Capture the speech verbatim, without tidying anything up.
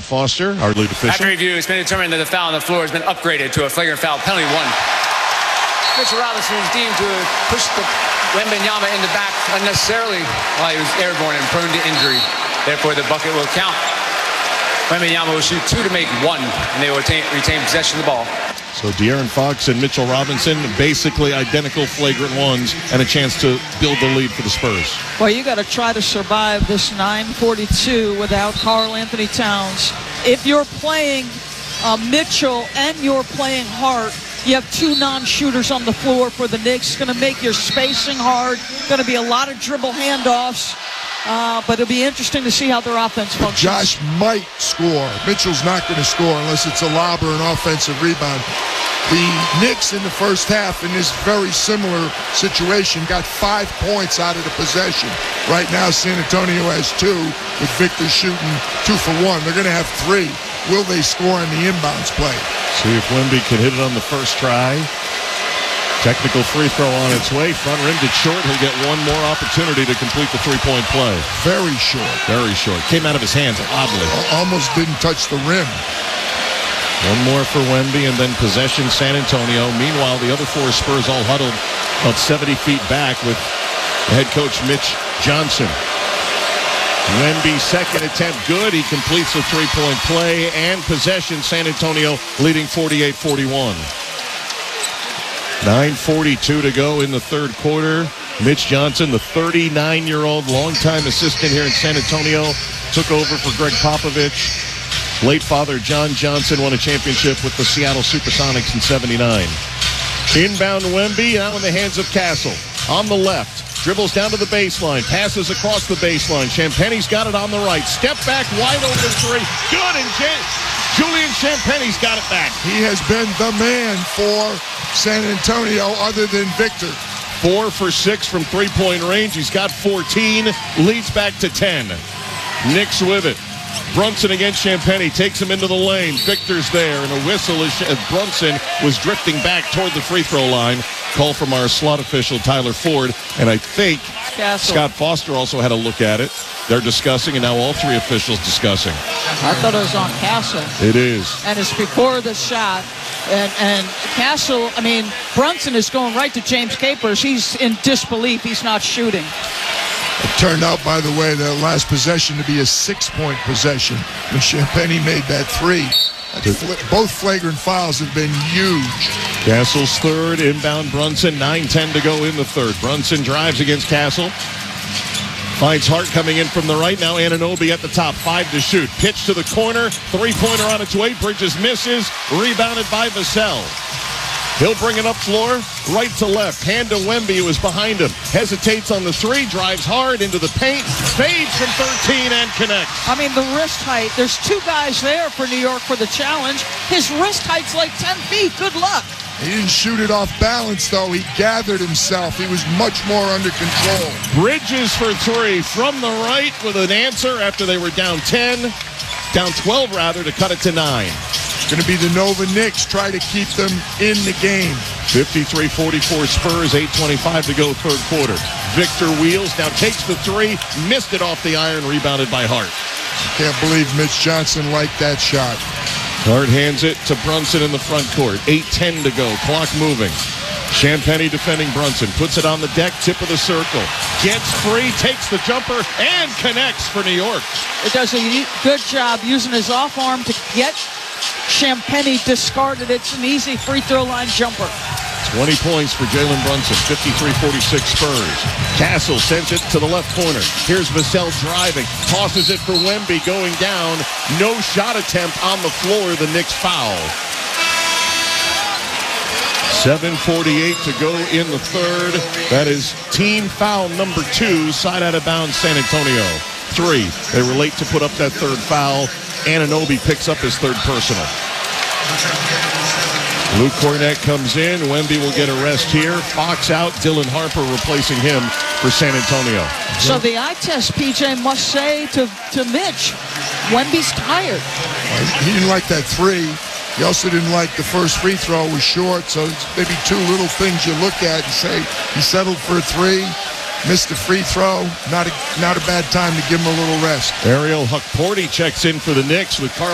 Foster, our lead official. After review, it's been determined that the foul on the floor has been upgraded to a flagrant foul, penalty one. Mitchell Robinson is deemed to have pushed the Wembanyama in the back unnecessarily while he was airborne and prone to injury. Therefore, the bucket will count. Wembanyama will shoot two to make one, and they will retain, retain possession of the ball. So De'Aaron Fox and Mitchell Robinson, basically identical flagrant ones, and a chance to build the lead for the Spurs. Well, you got to try to survive this nine forty-two without Karl Anthony Towns. If you're playing uh, Mitchell and you're playing Hart, you have two non-shooters on the floor for the Knicks. It's going to make your spacing hard. Going to be a lot of dribble handoffs. Uh, but it'll be interesting to see how their offense functions. Josh might score. Mitchell's not going to score unless it's a lob or an offensive rebound. The Knicks in the first half in this very similar situation got five points out of the possession. Right now San Antonio has two with Victor shooting two for one. They're going to have three. Will they score on the inbounds play? See if Wemby can hit it on the first try. Technical free throw on its way. Front rimmed it short. He'll get one more opportunity to complete the three-point play. Very short. Very short. Came out of his hands oddly. Almost didn't touch the rim. One more for Wemby, and then possession San Antonio. Meanwhile, the other four Spurs all huddled about seventy feet back with head coach Mitch Johnson. Wemby, second attempt good. He completes the three-point play and possession. San Antonio leading forty-eight forty-one. nine forty-two to go in the third quarter. Mitch Johnson, the thirty-nine-year-old longtime assistant here in San Antonio, took over for Greg Popovich. Late father John Johnson won a championship with the Seattle Supersonics in seventy-nine. Inbound Wemby, now in the hands of Castle. On the left, dribbles down to the baseline, passes across the baseline. Champagne's got it on the right. Step back, wide open three. Good, and J- Julian Champagne's got it back. He has been the man for San Antonio other than Victor. Four for six from three-point range. He's got fourteen, leads back to ten. Knicks with it. Brunson against Champagnie, takes him into the lane. Victor's there, and a whistle as Brunson was drifting back toward the free throw line. Call from our slot official, Tyler Ford, and I think Castle. Scott Foster also had a look at it. They're discussing, and now all three officials discussing. I thought it was on Castle. It is. And it's before the shot. And, and Castle, I mean, Brunson is going right to James Capers. He's in disbelief. He's not shooting. It turned out, by the way, the last possession to be a six-point possession when Champagnie made that three. Both flagrant fouls have been huge. Castle's third, inbound Brunson, nine ten to go in the third. Brunson drives against Castle. Finds Hart coming in from the right. Now Anunoby at the top, five to shoot. Pitch to the corner, three-pointer on its way. Bridges misses, rebounded by Vassell. He'll bring it up floor, right to left. Hand to Wemby, who is behind him. Hesitates on the three, drives hard into the paint, fades from thirteen and connects. I mean, the wrist height, there's two guys there for New York for the challenge. His wrist height's like ten feet. Good luck. He didn't shoot it off balance, though. He gathered himself. He was much more under control. Bridges for three from the right with an answer after they were down ten, down twelve rather, to cut it to nine. Going to be the Nova Knicks. Try to keep them in the game. fifty-three forty-four Spurs, eight twenty-five to go third quarter. Victor Wheels now takes the three, missed it off the iron, rebounded by Hart. Can't believe Mitch Johnson liked that shot. Hart hands it to Brunson in the front court. eight ten to go, clock moving. Champagnie defending Brunson, puts it on the deck, tip of the circle. Gets free, takes the jumper, and connects for New York. It does a good job using his off arm to get Champagnie discarded. It's an easy free throw line jumper. twenty points for Jalen Brunson, fifty-three forty-six Spurs. Castle sends it to the left corner. Here's Vassell driving, tosses it for Wemby, going down. No shot attempt on the floor, the Knicks foul. seven forty-eight to go in the third. That is team foul number two, side out of bounds San Antonio. Three. They were late to put up that third foul. Anunoby picks up his third personal. Luke Kornet comes in. Wemby will get a rest here. Fox out. Dylan Harper replacing him for San Antonio. So the eye test, P J, must say to, to Mitch, Wemby's tired. He didn't like that three. He also didn't like the first free throw was short. So it's maybe two little things you look at and say, he settled for a three. Missed the free throw. Not a, not a bad time to give him a little rest. Ariel Hukporti checks in for the Knicks with Karl